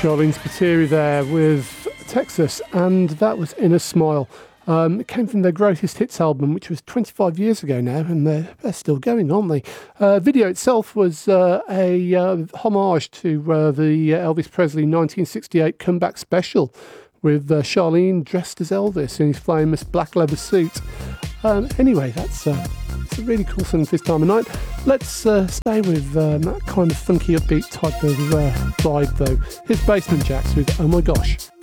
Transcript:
Charlene Spiteri there with Texas, and that was In a Smile. It came from their Greatest Hits album, which was 25 years ago now, and they're still going, aren't they? Video itself was a homage to the Elvis Presley 1968 comeback special with Charlene dressed as Elvis in his famous black leather suit. Anyway, it's a really cool song this time of night. Let's stay with that kind of funky upbeat type of vibe though. Here's Basement Jaxx with Oh My Gosh.